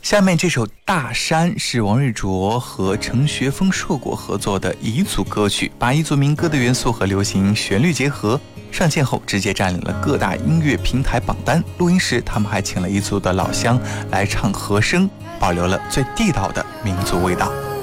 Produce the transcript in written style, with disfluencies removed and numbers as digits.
下面这首《大山》是王瑞卓和程学峰硕果合作的彝族歌曲，把彝族民歌的元素和流行旋律结合，上线后直接占领了各大音乐平台榜单。录音时他们还请了彝族的老乡来唱和声，保留了最地道的民族味道。